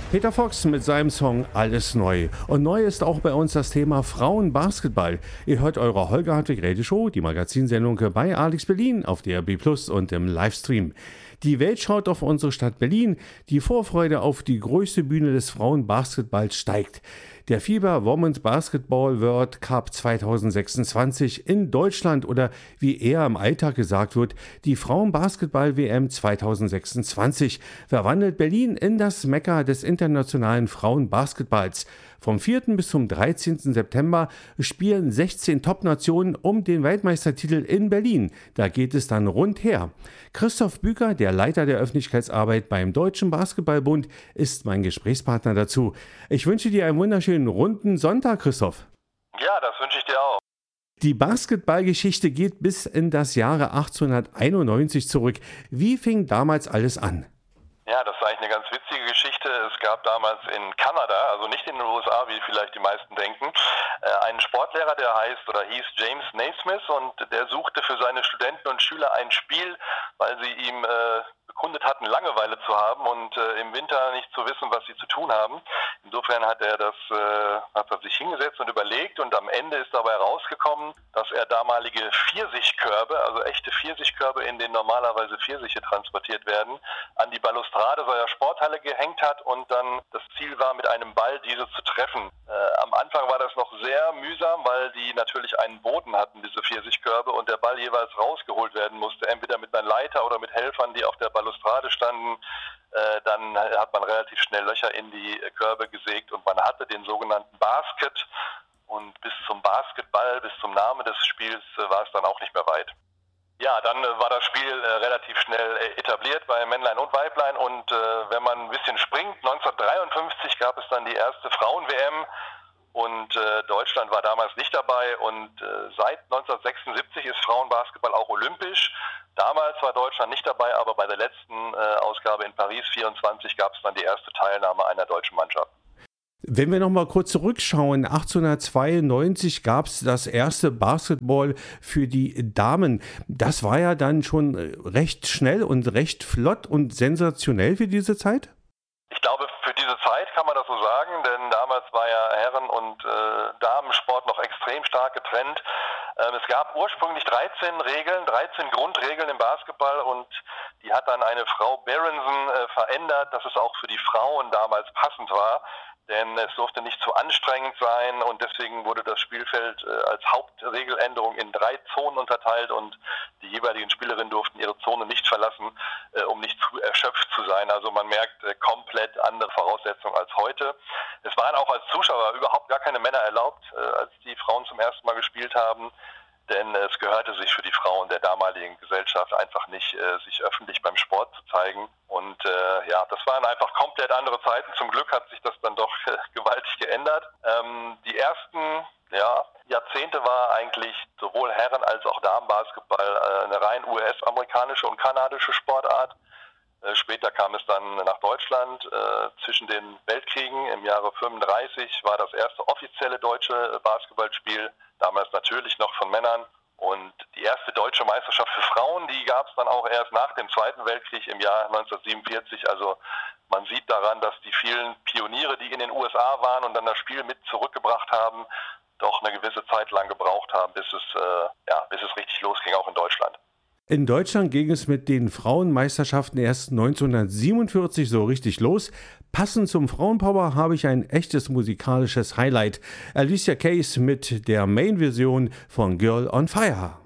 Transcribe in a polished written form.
Peter Fox mit seinem Song Alles neu. Und neu ist auch bei uns das Thema Frauenbasketball. Ihr hört eure Holger Hartwig Radio Show, die Magazinsendung bei Alex Berlin auf DRB Plus und im Livestream. Die Welt schaut auf unsere Stadt Berlin. Die Vorfreude auf die größte Bühne des Frauenbasketballs steigt. Der FIBA Women's Basketball World Cup 2026 in Deutschland oder wie eher im Alltag gesagt wird, die Frauenbasketball-WM 2026 verwandelt Berlin in das Mekka des internationalen Frauenbasketballs. Vom 4. bis zum 13. September spielen 16 Top-Nationen um den Weltmeistertitel in Berlin. Da geht es dann rund her. Christoph Büker, der Leiter der Öffentlichkeitsarbeit beim Deutschen Basketballbund, ist mein Gesprächspartner dazu. Ich wünsche dir einen wunderschönen runden Sonntag, Christoph. Ja, das wünsche ich dir auch. Die Basketballgeschichte geht bis in das Jahre 1891 zurück. Wie fing damals alles an? Ja, das ist eigentlich eine ganz witzige Geschichte. Es gab damals in Kanada, also nicht in den USA, wie vielleicht die meisten denken, einen Sportlehrer, der hieß James Naismith, und der suchte für seine Studenten und Schüler ein Spiel, weil sie ihm bekundet hatten, Langeweile zu haben und im Winter nicht zu wissen, was sie zu tun haben. Insofern hat er sich hingesetzt und überlegt, und am Ende ist dabei herausgekommen, dass er damalige Pfirsichkörbe, also echte Pfirsichkörbe, in denen normalerweise Pfirsiche transportiert werden, an die Balustrade seiner Sporthalle gehängt hat, und dann das Ziel war, mit einem Ball diese zu treffen. Am Anfang war das noch sehr mühsam, weil die natürlich einen Boden hatten, diese Pfirsichkörbe, und der Ball jeweils rausgeholt werden musste, entweder mit einer Leiter oder mit Helfern, die auf der Balustrade standen. Dann hat man relativ schnell Löcher in die Körbe gesägt und man hatte den sogenannten Basket, und bis zum Basketball, bis zum Namen des Spiels war es dann auch nicht mehr weit. Ja, dann war das Spiel relativ schnell etabliert bei Männlein und Weiblein, und wenn man ein bisschen springt, 1953 gab es dann die erste Frauen-WM, und Deutschland war damals nicht dabei, und seit 1976 ist Frauenbasketball auch olympisch. Damals war Deutschland nicht dabei, aber bei der letzten Ausgabe in Paris 24 gab es dann die erste Teilnahme einer deutschen Mannschaft. Wenn wir noch mal kurz zurückschauen, 1892 gab es das erste Basketball für die Damen. Das war ja dann schon recht schnell und recht flott und sensationell für diese Zeit? Ich glaube, für diese Zeit kann man das so sagen, denn damals war ja Herren- und Damensport noch extrem stark getrennt. Es gab ursprünglich 13 Grundregeln im Basketball, und die hat dann eine Frau Berenson verändert, dass es auch für die Frauen damals passend war. Denn es durfte nicht zu anstrengend sein, und deswegen wurde das Spielfeld als Hauptregeländerung in 3 Zonen unterteilt, und die jeweiligen Spielerinnen durften ihre Zone nicht verlassen, um nicht zu erschöpft zu sein. Also man merkt komplett andere Voraussetzungen als heute. Es waren auch als Zuschauer überhaupt gar keine Männer erlaubt, als die Frauen zum ersten Mal gespielt haben. Denn es gehörte sich für die Frauen der damaligen Gesellschaft einfach nicht, sich öffentlich beim Sport zu zeigen. Und das waren einfach komplett andere Zeiten. Zum Glück hat sich das dann doch gewaltig geändert. Die ersten Jahrzehnte war eigentlich sowohl Herren- als auch Damenbasketball eine rein US-amerikanische und kanadische Sportart. Später kam es dann nach Deutschland. Zwischen den Weltkriegen im Jahre 1935 war das erste offizielle deutsche Basketballspiel, damals natürlich noch von Männern. Und die erste deutsche Meisterschaft für Frauen, die gab es dann auch erst nach dem Zweiten Weltkrieg im Jahr 1947. Also man sieht daran, dass die vielen Pioniere, die in den USA waren und dann das Spiel mit zurückgebracht haben, doch eine gewisse Zeit lang gebraucht haben, bis es richtig losging, auch in Deutschland. In Deutschland ging es mit den Frauenmeisterschaften erst 1947 so richtig los. Passend zum Frauenpower habe ich ein echtes musikalisches Highlight. Alicia Keys mit der Main-Version von Girl on Fire.